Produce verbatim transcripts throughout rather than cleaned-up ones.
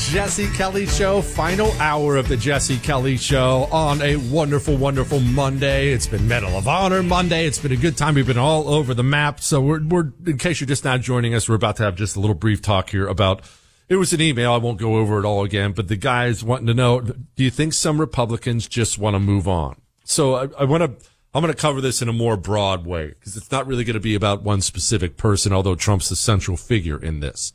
Jesse Kelly Show, final hour of the Jesse Kelly Show on a wonderful, wonderful Monday. It's been Medal of Honor Monday. It's been a good time. We've been all over the map. So we're, we're, in case you're just now joining us, we're about to have just a little brief talk here about, it was an email. I won't go over it all again, but the guy's wanting to know, do you think some Republicans just want to move on? So I, I want to, I'm going to cover this in a more broad way because it's not really going to be about one specific person, although Trump's the central figure in this.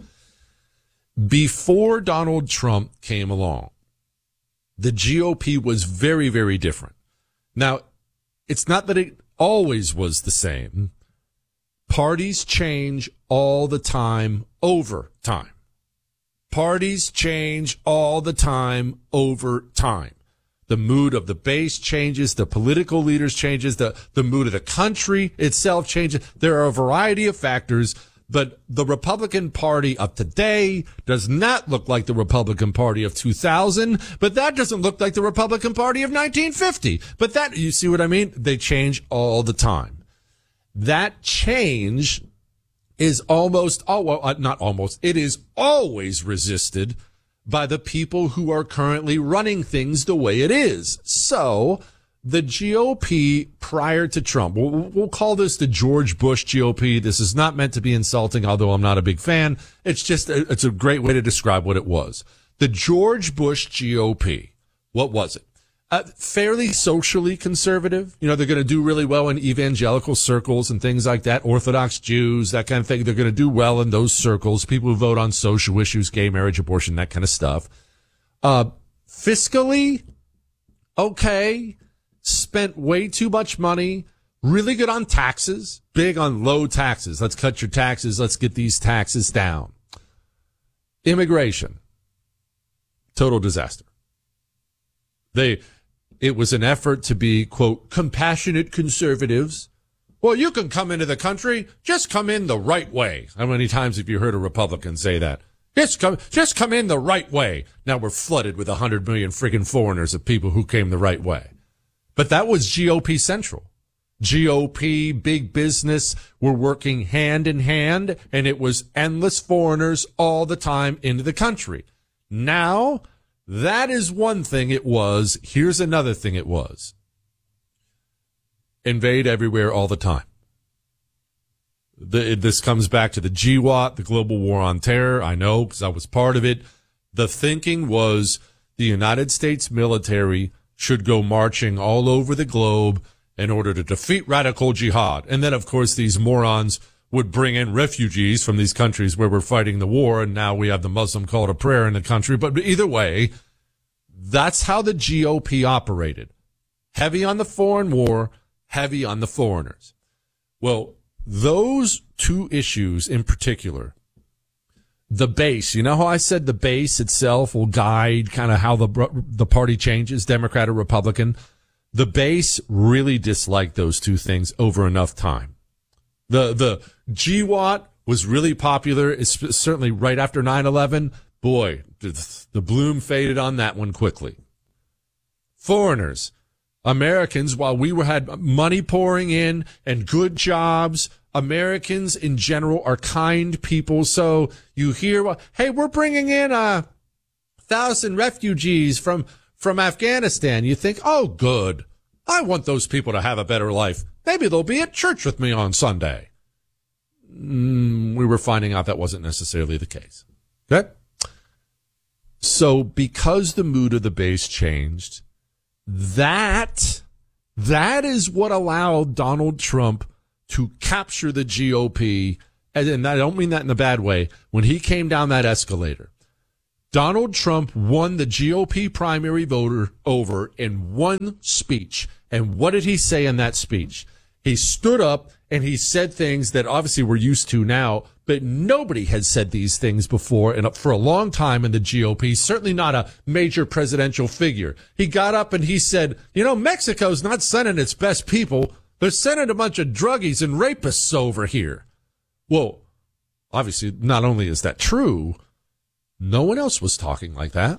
Before Donald Trump came along, the G O P was very, very different. Now, it's not that it always was the same. Parties change all the time over time. Parties change all the time over time. The mood of the base changes, the political leaders changes, the, the mood of the country itself changes. There are a variety of factors. But the Republican Party of today does not look like the Republican Party of two thousand, but that doesn't look like the Republican Party of nineteen fifty. But that, you see what I mean? They change all the time. That change is almost, oh, well, uh, not almost, it is always resisted by the people who are currently running things the way it is. So, the G O P prior to Trump, we'll, we'll call this the George Bush G O P. This is not meant to be insulting, although I'm not a big fan. It's just, a, it's a great way to describe what it was. The George Bush G O P, what was it? Uh, fairly socially conservative. You know, they're going to do really well in evangelical circles and things like that. Orthodox Jews, that kind of thing. They're going to do well in those circles. People who vote on social issues, gay marriage, abortion, that kind of stuff. Uh, fiscally, okay. Spent way too much money, really good on taxes, big on low taxes. Let's cut your taxes. Let's get these taxes down. Immigration, total disaster. They, it was an effort to be, quote, compassionate conservatives. Well, you can come into the country, just come in the right way. How many times have you heard a Republican say that? Just come, just come in the right way. Now we're flooded with a hundred million friggin' foreigners of people who came the right way. But that was G O P central. G O P, big business were working hand in hand, and it was endless foreigners all the time into the country. Now, that is one thing it was. Here's another thing it was. Invade everywhere all the time. The, this comes back to the G WOT, the Global War on Terror. I know because I was part of it. The thinking was the United States military should go marching all over the globe in order to defeat radical jihad. And then, of course, these morons would bring in refugees from these countries where we're fighting the war, and now we have the Muslim call to prayer in the country. But either way, that's how the G O P operated. Heavy on the foreign war, heavy on the foreigners. Well, those two issues in particular, the base, you know how I said the base itself will guide kind of how the the party changes, Democrat or Republican? The base really disliked those two things over enough time. The the G WOT was really popular. It's certainly right after nine eleven. Boy, the bloom faded on that one quickly. Foreigners, Americans, while we were had money pouring in and good jobs, Americans in general are kind people. So you hear, well, hey, we're bringing in a thousand refugees from, from Afghanistan. You think, oh, good. I want those people to have a better life. Maybe they'll be at church with me on Sunday. Mm, we were finding out that wasn't necessarily the case. Okay. So because the mood of the base changed, that, that is what allowed Donald Trump to capture the G O P, and I don't mean that in a bad way, when he came down that escalator. Donald Trump won the G O P primary voter over in one speech. And what did he say in that speech? He stood up and he said things that obviously we're used to now, but nobody had said these things before and for a long time in the G O P, certainly not a major presidential figure. He got up and he said, you know, Mexico's not sending its best people. They're sending a bunch of druggies and rapists over here. Well, obviously, not only is that true, no one else was talking like that.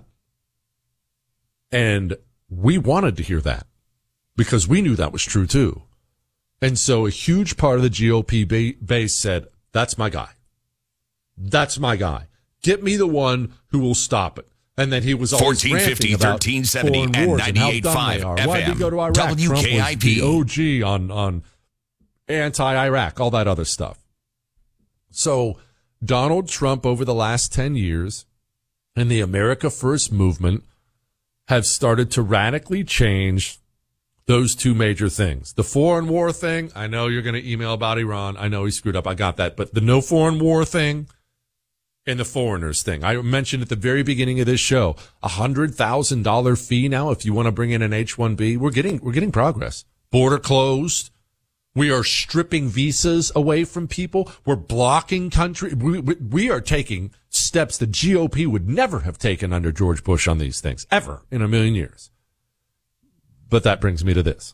And we wanted to hear that because we knew that was true too. And so a huge part of the G O P ba- base said, that's my guy. That's my guy. Get me the one who will stop it. And then he was always fourteen fifty, ranting about thirteen seventy, foreign and wars and how ninety-eight point dumb five they are. F Why did M. he go to Iraq? W K I P. Trump was the O G on, on anti-Iraq, all that other stuff. So Donald Trump over the last ten years and the America First movement have started to radically change those two major things. The foreign war thing, I know you're going to email about Iran. I know he screwed up. I got that. But the no foreign war thing and the foreigners thing. I mentioned at the very beginning of this show, a one hundred thousand dollars fee now if you want to bring in an H one B. We're getting, we're getting progress. Border closed. We are stripping visas away from people. We're blocking country. We, we, we are taking steps the G O P would never have taken under George Bush on these things, ever in a million years. But that brings me to this.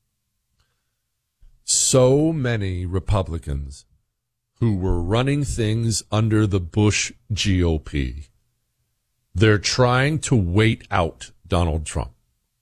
So many Republicans who were running things under the Bush G O P, they're trying to wait out Donald Trump.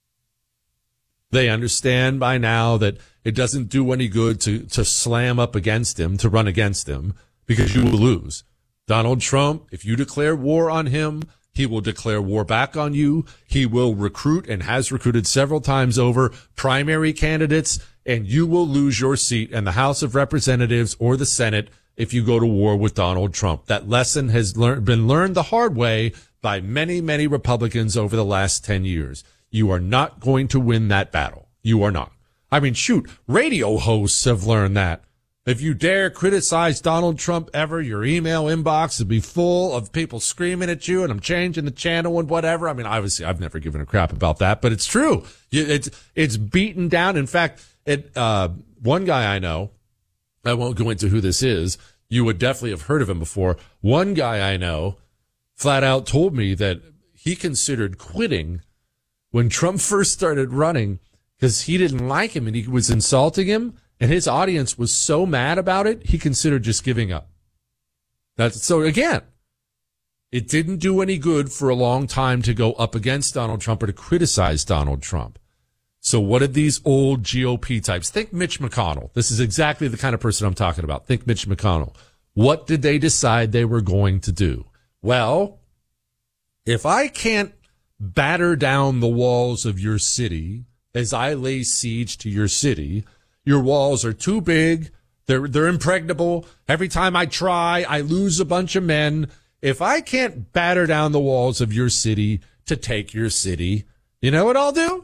They understand by now that it doesn't do any good to, to slam up against him, to run against him, because you will lose. Donald Trump, if you declare war on him, he will declare war back on you. He will recruit and has recruited several times over primary candidates, and you will lose your seat in the House of Representatives or the Senate if you go to war with Donald Trump. That lesson has lear- been learned the hard way by many, many Republicans over the last ten years. You are not going to win that battle. You are not. I mean, shoot, radio hosts have learned that. If you dare criticize Donald Trump ever, your email inbox will be full of people screaming at you, and I'm changing the channel and whatever. I mean, obviously, I've never given a crap about that, but it's true. It's, it's beaten down. In fact, it, uh, one guy I know, I won't go into who this is. You would definitely have heard of him before. One guy I know flat out told me that he considered quitting when Trump first started running because he didn't like him and he was insulting him, and his audience was so mad about it, he considered just giving up. That's so again, it didn't do any good for a long time to go up against Donald Trump or to criticize Donald Trump. So what did these old G O P types think? Mitch McConnell. This is exactly the kind of person I'm talking about. Think Mitch McConnell. What did they decide they were going to do? Well, if I can't batter down the walls of your city as I lay siege to your city, your walls are too big. They're, they're impregnable. Every time I try, I lose a bunch of men. If I can't batter down the walls of your city to take your city, you know what I'll do?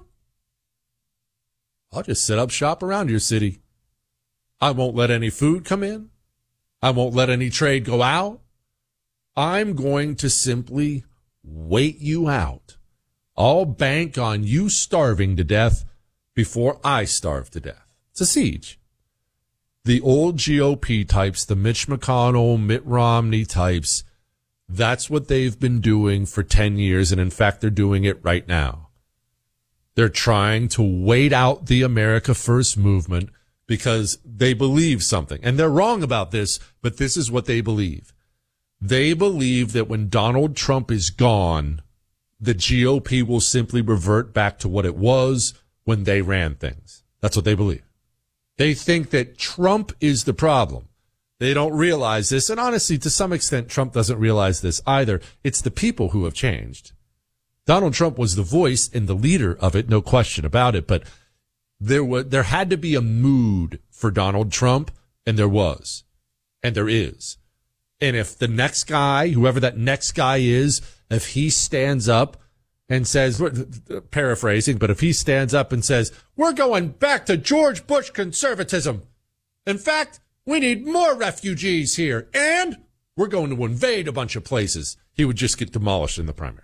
I'll just set up shop around your city. I won't let any food come in. I won't let any trade go out. I'm going to simply wait you out. I'll bank on you starving to death before I starve to death. It's a siege. The old G O P types, the Mitch McConnell, Mitt Romney types, that's what they've been doing for ten years, and in fact, they're doing it right now. They're trying to wait out the America First movement because they believe something. And they're wrong about this, but this is what they believe. They believe that when Donald Trump is gone, the G O P will simply revert back to what it was when they ran things. That's what they believe. They think that Trump is the problem. They don't realize this. And honestly, to some extent, Trump doesn't realize this either. It's the people who have changed. Donald Trump was the voice and the leader of it, no question about it. But there was, there had to be a mood for Donald Trump, and there was, and there is. And if the next guy, whoever that next guy is, if he stands up and says, paraphrasing, but if he stands up and says, we're going back to George Bush conservatism. In fact, we need more refugees here, and we're going to invade a bunch of places, he would just get demolished in the primary.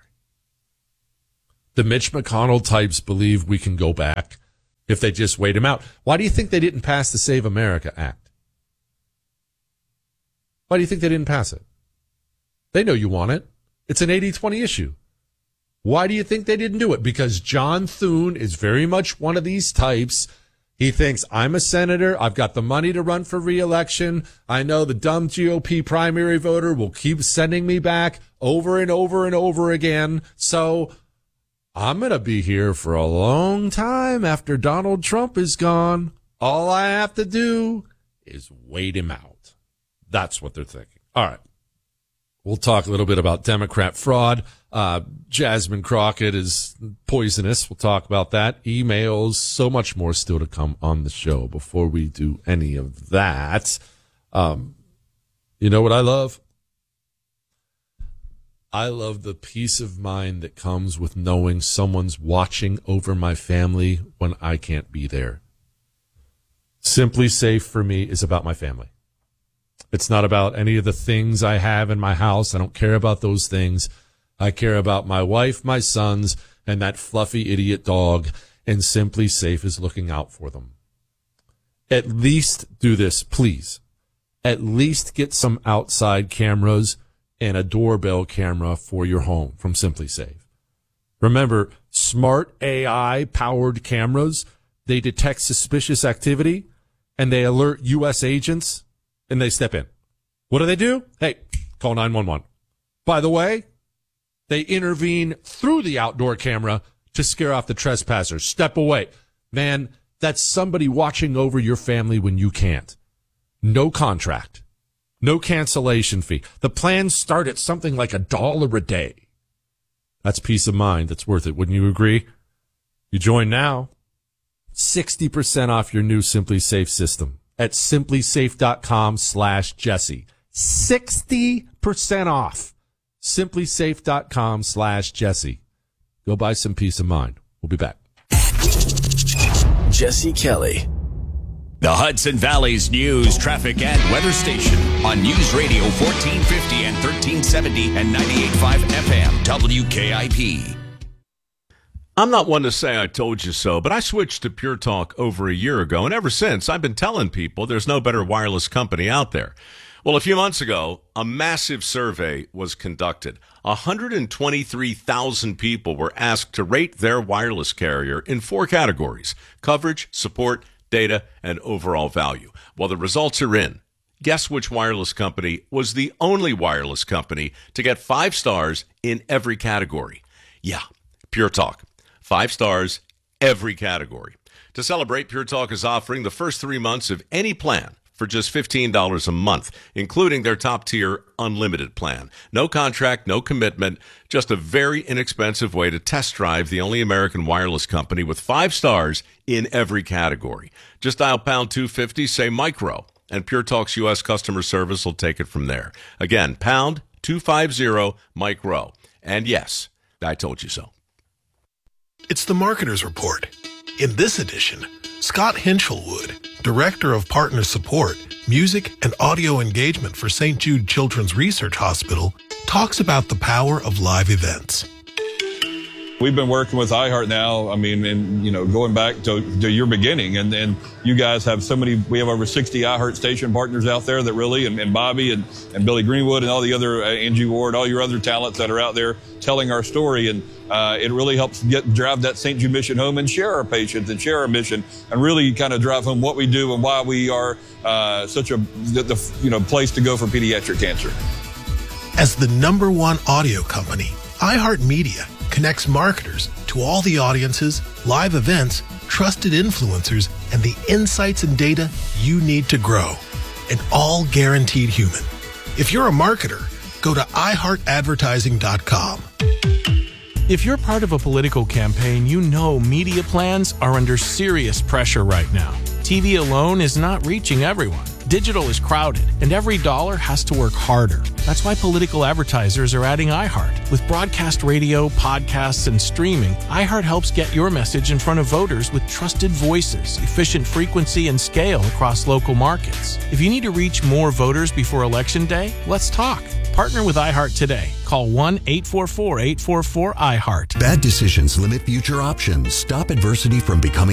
The Mitch McConnell types believe we can go back if they just wait him out. Why do you think they didn't pass the Save America Act? Why do you think they didn't pass it? They know you want it. It's an eighty twenty issue. Why do you think they didn't do it? Because John Thune is very much one of these types. He thinks, I'm a senator. I've got the money to run for re-election. I know the dumb G O P primary voter will keep sending me back over and over and over again. So I'm going to be here for a long time after Donald Trump is gone. All I have to do is wait him out. That's what they're thinking. All right. We'll talk a little bit about Democrat fraud. Uh, Jasmine Crockett is poisonous. We'll talk about that. Emails, so much more still to come on the show. Before we do any of that, um, you know what I love? I love the peace of mind that comes with knowing someone's watching over my family when I can't be there. Simply Safe for me is about my family. It's not about any of the things I have in my house. I don't care about those things. I care about my wife, my sons, and that fluffy idiot dog, and Simply Safe is looking out for them. At least do this, please. At least get some outside cameras and a doorbell camera for your home from Simply Safe. Remember, smart A I-powered cameras, they detect suspicious activity, and they alert U S agents, and they step in. What do they do? Hey, call nine one one. By the way, they intervene through the outdoor camera to scare off the trespassers. Step away. Man, that's somebody watching over your family when you can't. No contract. No cancellation fee. The plans start at something like a dollar a day. That's peace of mind. That's worth it. Wouldn't you agree? You join now. sixty percent off your new Simply Safe system at simplysafe.com slash Jesse. sixty percent off. simplysafe.com slash Jesse. Go buy some peace of mind. We'll be back. Jesse Kelly. The Hudson Valley's news, traffic, and weather station on News Radio fourteen fifty and thirteen seventy and ninety-eight point five F M W K I P. I'm not one to say I told you so, but I switched to Pure Talk over a year ago, and ever since I've been telling people there's no better wireless company out there. Well, a few months ago, a massive survey was conducted. one hundred twenty-three thousand people were asked to rate their wireless carrier in four categories: coverage, support, data, and overall value. Well, the results are in. Guess which wireless company was the only wireless company to get five stars in every category? Yeah, Pure Talk. Five stars, every category. To celebrate, Pure Talk is offering the first three months of any plan for just fifteen dollars a month, including their top-tier unlimited plan. No contract, no commitment, just a very inexpensive way to test drive the only American wireless company with five stars in every category. Just dial pound two fifty, say micro, and Pure Talk's U S customer service will take it from there. Again, pound two fifty, micro. And yes, I told you so. It's the Marketer's Report. In this edition, Scott Hinchelwood, Director of Partner Support, Music and Audio Engagement for Saint Jude Children's Research Hospital, talks about the power of live events. We've been working with iHeart now, I mean, and, you know, going back to, to your beginning, and then you guys have so many, we have over sixty iHeart station partners out there that really, and, and Bobby and, and Billy Greenwood and all the other, uh, Angie Ward, all your other talents that are out there telling our story, and uh, it really helps get drive that Saint Jude mission home and share our patients and share our mission, and really kind of drive home what we do and why we are uh, such a, the, the, you know, place to go for pediatric cancer. As the number one audio company, iHeartMedia connects marketers to all the audiences, live events, trusted influencers, and the insights and data you need to grow. And all guaranteed human. If you're a marketer, go to i heart advertising dot com. If you're part of a political campaign, you know media plans are under serious pressure right now. T V alone is not reaching everyone. Digital is crowded, and every dollar has to work harder. That's why political advertisers are adding iHeart. With broadcast radio, podcasts, and streaming, iHeart helps get your message in front of voters with trusted voices, efficient frequency, and scale across local markets. If you need to reach more voters before Election Day, let's talk. Partner with iHeart today. Call one eight four four, eight four four, iHeart. Bad decisions limit future options. Stop adversity from becoming